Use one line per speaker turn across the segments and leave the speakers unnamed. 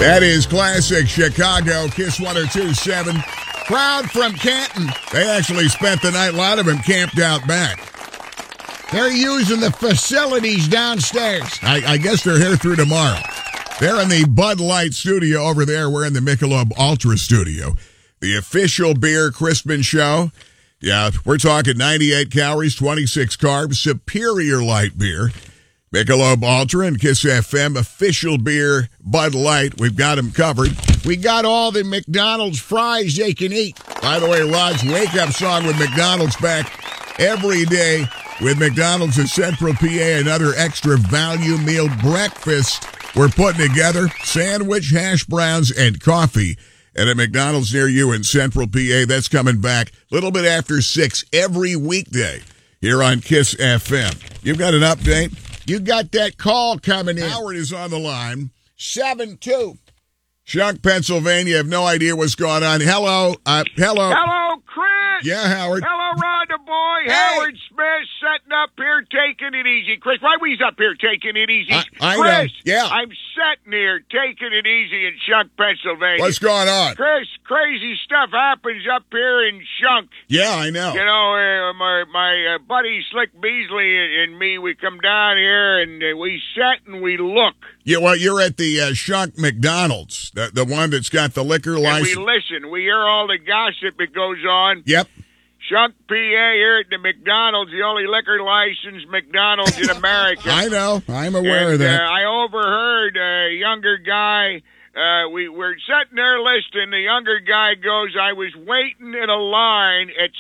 That is classic Chicago, Kiss 102.7. Crowd from Canton. They actually spent the night. A lot of them camped out back.
They're using the facilities downstairs.
I guess they're here through tomorrow. They're in the Bud Light studio over there. We're in the Michelob Ultra studio. The official beer Crispin show. Yeah, we're talking 98 calories, 26 carbs, superior light beer. Michelob Ultra and Kiss FM, official beer, Bud Light. We've got them covered.
We got all the McDonald's fries they can eat.
By the way, Rod's wake-up song with McDonald's back every day with McDonald's in Central PA. Another extra value meal breakfast we're putting together. Sandwich, hash browns, and coffee at a McDonald's near you in Central PA. That's coming back a little bit after 6 every weekday here on Kiss FM. You've got an update?
You got that call coming in.
Howard is on the line.
7-2.
Shunk, Pennsylvania. Have no idea what's going on. Hello.
Hello, Chris.
Yeah, Howard.
Hello, Rod the boy.
Hey.
Howard Smith setting up here, taking it easy. Chris, why we up here taking it easy?
I
Chris,
know. Yeah.
I'm sitting here taking it easy in Shunk, Pennsylvania.
What's going on?
Chris, crazy stuff happens up here in Shunk.
Yeah, I know.
You know, my buddy Slick Beasley and me, we come down here and we sit and we look.
Yeah, well, you're at the Shunk McDonald's, the one that's got the liquor license.
And we listen. We hear all the gossip that goes on.
Yep.
Shunk, PA, here at the McDonald's, the only liquor licensed McDonald's in America.
I know. I'm aware of that.
I overheard a younger guy. We were sitting there listening. The younger guy goes, I was waiting in a line at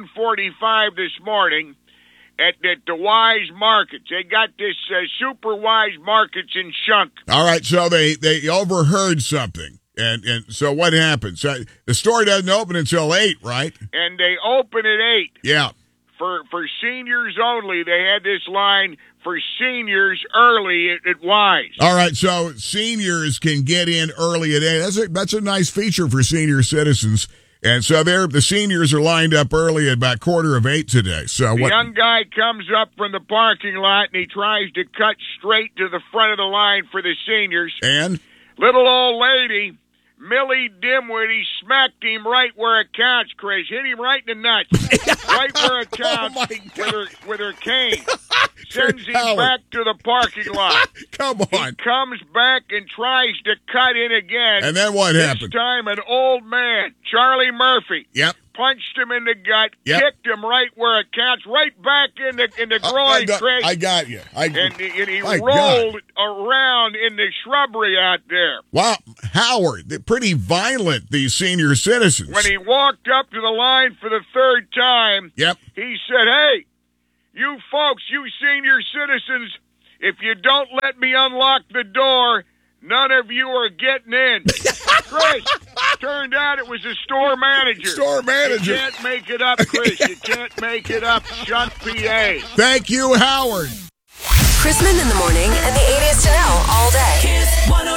7:45 this morning at the Wise Markets. They got this Super Wise Markets in Shunk.
All right, so they overheard something. And so what happens? The store doesn't open until 8, right?
And they open at 8.
Yeah.
For seniors only. They had this line for seniors early at Wise.
All right, so seniors can get in early at 8. That's a nice feature for senior citizens. And so the seniors are lined up early at about 7:45 today. So
the young guy comes up from the parking lot and he tries to cut straight to the front of the line for the seniors.
And?
Little old lady, Millie Dimwit, he smacked him right where it counts, Chris. Hit him right in the nuts. Right where it counts with her cane. Sends him back to the parking lot.
Come on.
He comes back and tries to cut in again.
And then what happened?
This time an old man, Charlie Murphy.
Yep.
Punched him in the gut,
Yep.
kicked him right where it counts, right back in the groin, Chris.
I got you.
And he rolled around in the shrubbery out there.
Wow, Howard, they're pretty violent, these senior citizens.
When he walked up to the line for the third time,
Yep.
he said, hey, you folks, you senior citizens, if you don't let me unlock the door, none of you are getting in. Chris, turned out it was a store manager.
Store manager.
You can't make it up, Chris. You can't make it up. Shunk, PA.
Thank you, Howard.
Chrisman in the morning and the 80s to know all day. Kiss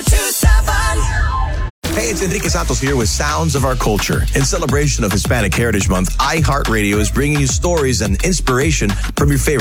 102.7.
Hey, it's Enrique Santos here with Sounds of Our Culture. In celebration of Hispanic Heritage Month, iHeartRadio is bringing you stories and inspiration from your favorite